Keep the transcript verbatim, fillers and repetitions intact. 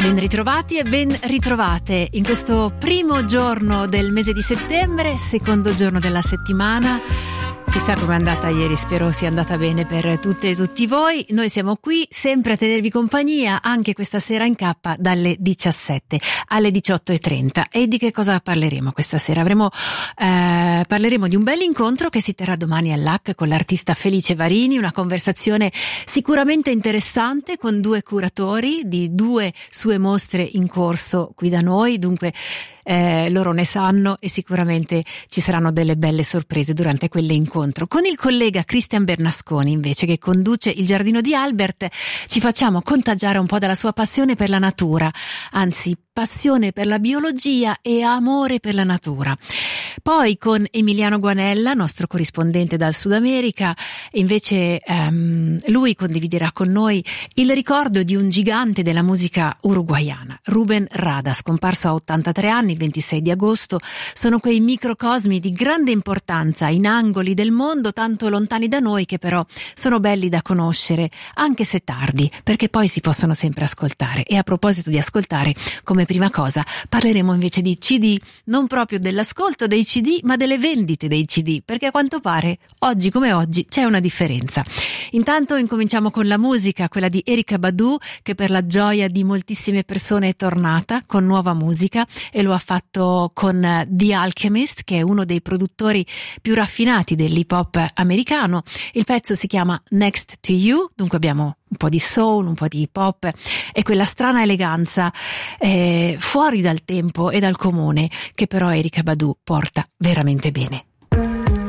Ben ritrovati e ben ritrovate in questo primo giorno del mese di settembre, secondo giorno della settimana. Chissà com'è andata ieri, spero sia andata bene per tutte e tutti voi. Noi siamo qui sempre a tenervi compagnia anche questa sera in K dalle diciassette alle diciotto e trenta. E di che cosa parleremo questa sera? Avremo, eh, parleremo di un bel incontro che si terrà domani all'A C con l'artista Felice Varini, una conversazione sicuramente interessante con due curatori di due sue mostre in corso qui da noi, dunque Eh, loro ne sanno e sicuramente ci saranno delle belle sorprese durante quell'incontro. Con il collega Cristian Bernasconi invece, che conduce il Giardino di Albert, ci facciamo contagiare un po' dalla sua passione per la natura, anzi passione per la biologia e amore per la natura. Poi con Emiliano Guanella, nostro corrispondente dal Sud America, invece ehm, lui condividerà con noi il ricordo di un gigante della musica uruguaiana, Rubén Rada, scomparso a ottantatré anni il ventisei di agosto. Sono quei microcosmi di grande importanza in angoli del mondo tanto lontani da noi, che però sono belli da conoscere, anche se tardi, perché poi si possono sempre ascoltare. E a proposito di ascoltare, come prima cosa parleremo invece di C D, non proprio dell'ascolto dei C D ma delle vendite dei C D, perché a quanto pare oggi come oggi c'è una differenza. Intanto incominciamo con la musica, quella di Erykah Badu, che per la gioia di moltissime persone è tornata con nuova musica e lo ha fatto con The Alchemist, che è uno dei produttori più raffinati dell'hip hop americano. Il pezzo si chiama Next to You, dunque abbiamo un po' di soul, un po' di hip hop e quella strana eleganza eh, fuori dal tempo e dal comune che però Erykah Badu porta veramente bene.